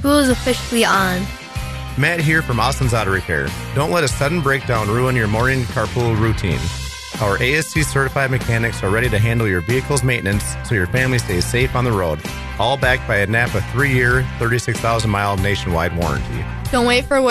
School is officially on. Matt here from Austin's Auto Repair. Don't let a sudden breakdown ruin your morning carpool routine. Our ASC certified mechanics are ready to handle your vehicle's maintenance so your family stays safe on the road. All backed by a NAPA 3-year, 36,000-mile nationwide warranty. Don't wait for